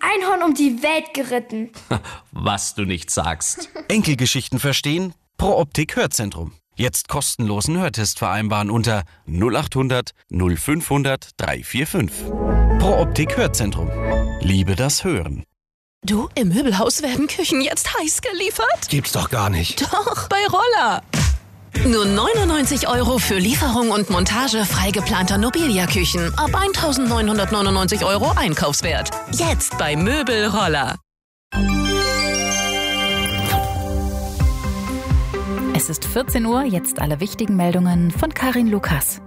Einhorn um die Welt geritten. Was du nicht sagst. Enkelgeschichten verstehen? Pro Optik Hörzentrum. Jetzt kostenlosen Hörtest vereinbaren unter 0800 0500 345. Pro Optik Hörzentrum. Liebe das Hören. Du, im Möbelhaus werden Küchen jetzt heiß geliefert? Gibt's doch gar nicht. Doch, bei Roller. Nur 99 € für Lieferung und Montage frei geplanter Nobilia-Küchen. Ab 1.999 € Einkaufswert. Jetzt bei Möbelroller. Es ist 14 Uhr, jetzt alle wichtigen Meldungen von Karin Lukas.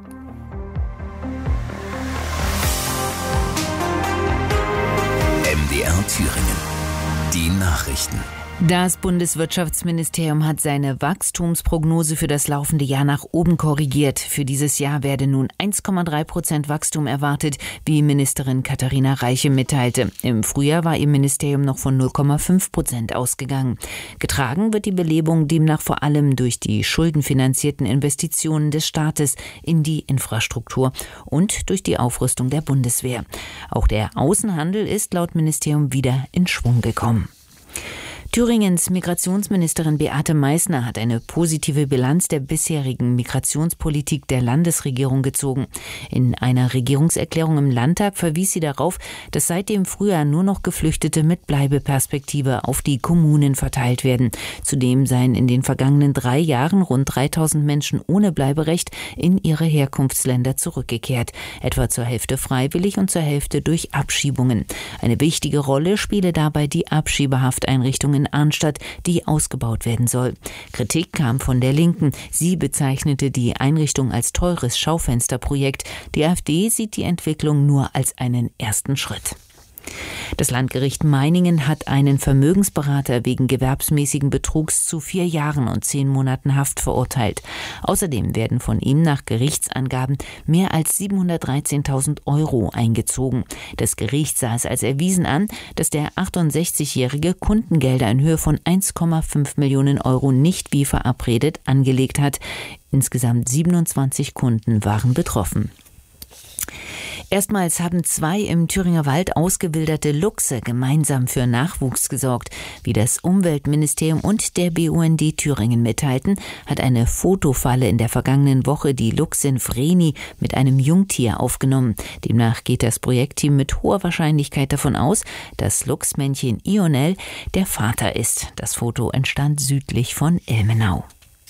MDR Thüringen. Die Nachrichten. Das Bundeswirtschaftsministerium hat seine Wachstumsprognose für das laufende Jahr nach oben korrigiert. Für dieses Jahr werde nun 1,3% Wachstum erwartet, wie Ministerin Katharina Reiche mitteilte. Im Frühjahr war ihr Ministerium noch von 0,5% ausgegangen. Getragen wird die Belebung demnach vor allem durch die schuldenfinanzierten Investitionen des Staates in die Infrastruktur und durch die Aufrüstung der Bundeswehr. Auch der Außenhandel ist laut Ministerium wieder in Schwung gekommen. Thüringens Migrationsministerin Beate Meißner hat eine positive Bilanz der bisherigen Migrationspolitik der Landesregierung gezogen. In einer Regierungserklärung im Landtag verwies sie darauf, dass seit dem Frühjahr nur noch Geflüchtete mit Bleibeperspektive auf die Kommunen verteilt werden. Zudem seien in den vergangenen 3 Jahren rund 3.000 Menschen ohne Bleiberecht in ihre Herkunftsländer zurückgekehrt. Etwa zur Hälfte freiwillig und zur Hälfte durch Abschiebungen. Eine wichtige Rolle spiele dabei die Abschiebehafteinrichtung in Arnstadt, die ausgebaut werden soll. Kritik kam von der Linken. Sie bezeichnete die Einrichtung als teures Schaufensterprojekt. Die AfD sieht die Entwicklung nur als einen ersten Schritt. Das Landgericht Meiningen hat einen Vermögensberater wegen gewerbsmäßigen Betrugs zu 4 Jahren und 10 Monaten Haft verurteilt. Außerdem werden von ihm nach Gerichtsangaben mehr als 713.000 € eingezogen. Das Gericht sah es als erwiesen an, dass der 68-Jährige Kundengelder in Höhe von 1,5 Millionen € nicht wie verabredet angelegt hat. Insgesamt 27 Kunden waren betroffen. Erstmals haben 2 im Thüringer Wald ausgewilderte Luchse gemeinsam für Nachwuchs gesorgt. Wie das Umweltministerium und der BUND Thüringen mitteilten, hat eine Fotofalle in der vergangenen Woche die Luchsin Vreni mit einem Jungtier aufgenommen. Demnach geht das Projektteam mit hoher Wahrscheinlichkeit davon aus, dass Luchsmännchen Ionel der Vater ist. Das Foto entstand südlich von Ilmenau.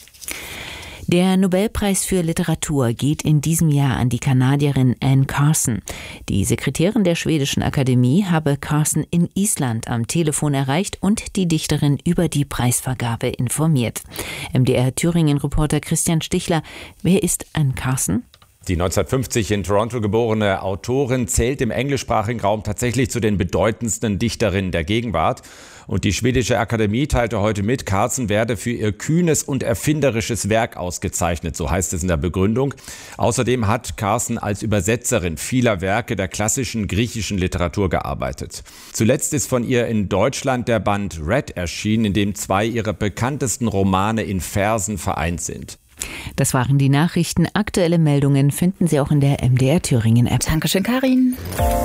Der Nobelpreis für Literatur geht in diesem Jahr an die Kanadierin Anne Carson. Die Sekretärin der Schwedischen Akademie habe Carson in Island am Telefon erreicht und die Dichterin über die Preisvergabe informiert. MDR Thüringen-Reporter Christian Stichler, wer ist Anne Carson? Die 1950 in Toronto geborene Autorin zählt im englischsprachigen Raum tatsächlich zu den bedeutendsten Dichterinnen der Gegenwart. Und die Schwedische Akademie teilte heute mit, Carson werde für ihr kühnes und erfinderisches Werk ausgezeichnet, so heißt es in der Begründung. Außerdem hat Carson als Übersetzerin vieler Werke der klassischen griechischen Literatur gearbeitet. Zuletzt ist von ihr in Deutschland der Band Red erschienen, in dem 2 ihrer bekanntesten Romane in Versen vereint sind. Das waren die Nachrichten. Aktuelle Meldungen finden Sie auch in der MDR Thüringen App. Dankeschön, Karin.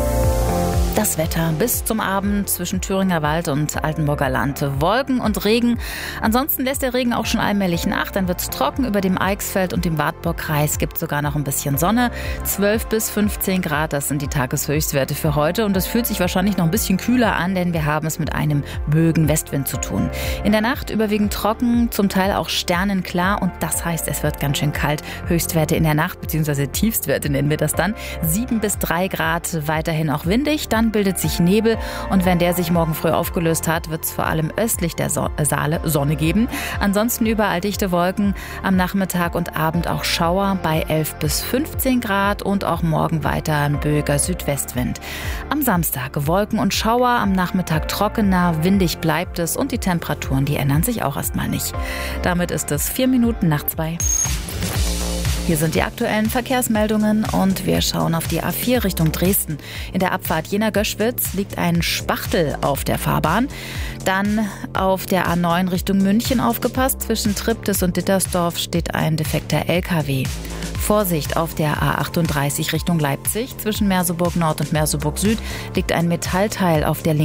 Das Wetter bis zum Abend zwischen Thüringer Wald und Altenburger Land. Wolken und Regen. Ansonsten lässt der Regen auch schon allmählich nach. Dann wird es trocken über dem Eichsfeld und dem Wartburgkreis. Gibt sogar noch ein bisschen Sonne. 12 bis 15 Grad, das sind die Tageshöchstwerte für heute. Und das fühlt sich wahrscheinlich noch ein bisschen kühler an, denn wir haben es mit einem böigen Westwind zu tun. In der Nacht überwiegend trocken, zum Teil auch sternenklar. Und das heißt, es wird ganz schön kalt. Höchstwerte in der Nacht, beziehungsweise Tiefstwerte nennen wir das dann. 7 bis 3 Grad, weiterhin auch windig. Dann bildet sich Nebel und wenn der sich morgen früh aufgelöst hat, wird es vor allem östlich der Saale Sonne geben. Ansonsten überall dichte Wolken, am Nachmittag und Abend auch Schauer bei 11 bis 15 Grad und auch morgen weiter ein böiger Südwestwind. Am Samstag Wolken und Schauer, am Nachmittag trockener, windig bleibt es und die Temperaturen, die ändern sich auch erstmal nicht. Damit ist es 4 Minuten nach 2. Hier sind die aktuellen Verkehrsmeldungen und wir schauen auf die A4 Richtung Dresden. In der Abfahrt Jena-Göschwitz liegt ein Spachtel auf der Fahrbahn. Dann auf der A9 Richtung München aufgepasst. Zwischen Triptis und Dittersdorf steht ein defekter LKW. Vorsicht auf der A38 Richtung Leipzig. Zwischen Merseburg Nord und Merseburg Süd liegt ein Metallteil auf der linken